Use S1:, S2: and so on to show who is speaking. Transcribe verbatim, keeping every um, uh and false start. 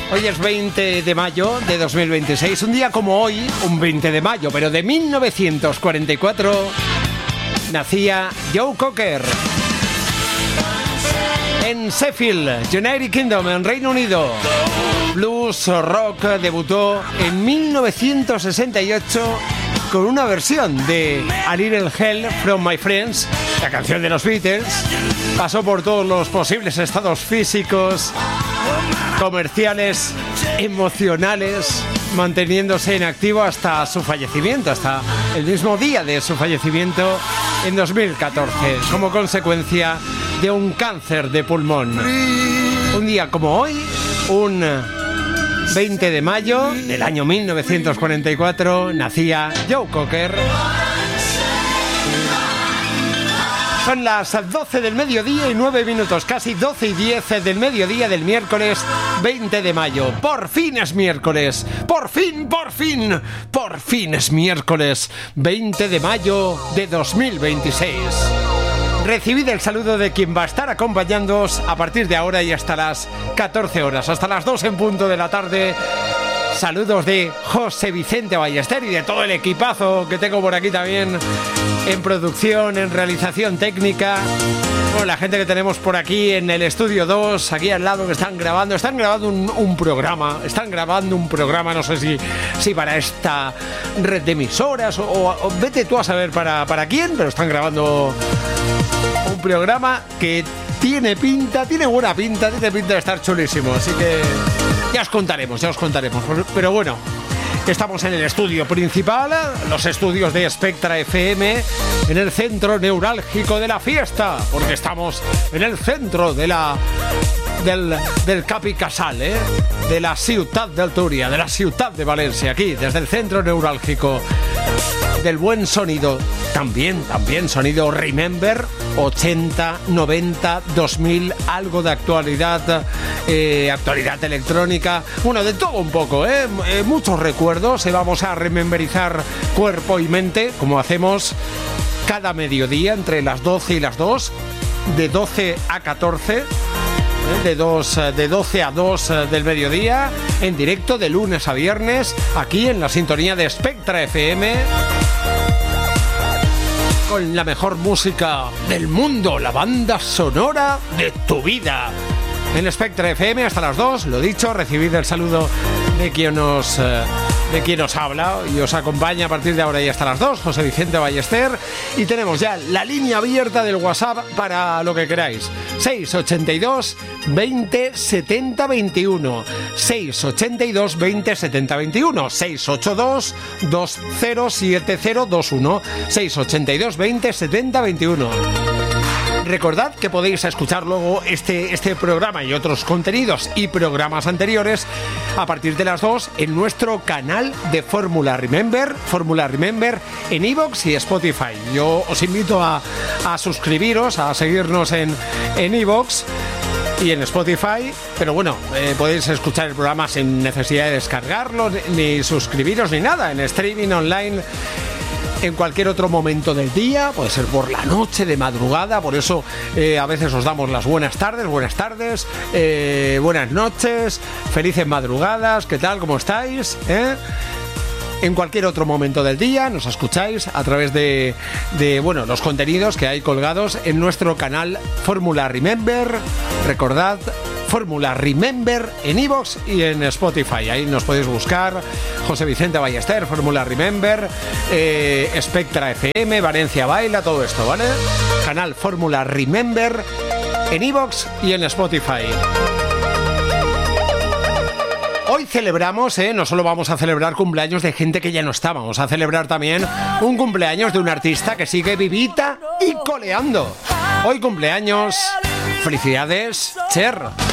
S1: Hoy es veinte de mayo de dos mil veintiséis, un día como hoy, un veinte de mayo, pero de mil novecientos cuarenta y cuatro, nacía Joe Cocker. En Sheffield, United Kingdom, en Reino Unido. Blues rock debutó en mil novecientos sesenta y ocho con una versión de A Little Help from My Friends, la canción de los Beatles. Pasó por todos los posibles estados físicos, comerciales, emocionales, manteniéndose en activo hasta su fallecimiento, hasta el mismo día de su fallecimiento en dos mil catorce, como consecuencia de un cáncer de pulmón. Un día como hoy, un veinte de mayo del año mil novecientos cuarenta y cuatro, nacía Joe Cocker. Son las doce del mediodía y nueve minutos, casi doce y diez del mediodía del miércoles veinte de mayo. Por fin es miércoles, por fin, por fin, por fin es miércoles veinte de mayo de dos mil veintiséis. Recibid el saludo de quien va a estar acompañándoos a partir de ahora y hasta las catorce horas, hasta las dos en punto de la tarde. Saludos de José Vicente Ballester y de todo el equipazo que tengo por aquí también en producción, en realización técnica. Bueno, la gente que tenemos por aquí en el estudio dos, aquí al lado, que están grabando, están grabando un, un programa, están grabando un programa, no sé si, si para esta red de emisoras o, o, o vete tú a saber para, para quién, pero están grabando un programa que tiene pinta, tiene buena pinta, tiene pinta de estar chulísimo, así que ya os contaremos, ya os contaremos, pero bueno, estamos en el estudio principal, los estudios de Spectra F M, en el centro neurálgico de la fiesta, porque estamos en el centro de la del, del Capi Casal, ¿eh? de la ciudad de Túria, de la ciudad de Valencia, aquí, desde el centro neurálgico del buen sonido, también, también sonido Remember, ochenta, noventa, dos mil, algo de actualidad, eh, actualidad electrónica, bueno, de todo un poco, ¿eh? Eh, muchos recuerdos, y vamos a rememberizar cuerpo y mente, como hacemos cada mediodía, entre las doce y las dos, de doce a catorce, ¿eh? de, dos, de doce a dos del mediodía, en directo de lunes a viernes, aquí en la sintonía de Spectra F M, con la mejor música del mundo, la banda sonora de tu vida. En Spectra F M hasta las dos, lo dicho, recibid el saludo de quien os, eh, de quien os habla y os acompaña a partir de ahora y hasta las dos, José Vicente Ballester. Y tenemos ya la línea abierta del WhatsApp para lo que queráis. seis ochenta y dos, veinte, setenta, veintiuno. seis ochenta y dos, veinte, setenta, veintiuno. seis ochenta y dos, veinte, setenta veintiuno. seis ochenta y dos, veinte, setenta, veintiuno. Recordad que podéis escuchar luego este, este programa y otros contenidos y programas anteriores a partir de las dos en nuestro canal de Fórmula Remember, Fórmula Remember en iVoox y Spotify. Yo os invito a, a suscribiros, a seguirnos en en iVoox y en Spotify, pero bueno, eh, podéis escuchar el programa sin necesidad de descargarlo, ni suscribiros, ni nada, en streaming online en cualquier otro momento del día, puede ser por la noche, de madrugada, por eso eh, a veces os damos las buenas tardes, buenas tardes, eh, buenas noches, felices madrugadas, ¿qué tal? ¿Cómo estáis? ¿Eh? En cualquier otro momento del día nos escucháis a través de, de bueno, los contenidos que hay colgados en nuestro canal Fórmula Remember. Recordad, Fórmula Remember en iVoox y en Spotify. Ahí nos podéis buscar José Vicente Ballester, Fórmula Remember, eh, Spectra F M, Valencia Baila, todo esto, ¿vale? Canal Fórmula Remember en iVoox y en Spotify. Hoy celebramos, ¿eh? No solo vamos a celebrar cumpleaños de gente que ya no está, vamos a celebrar también un cumpleaños de un artista que sigue vivita y coleando. Hoy cumpleaños, felicidades, Cher.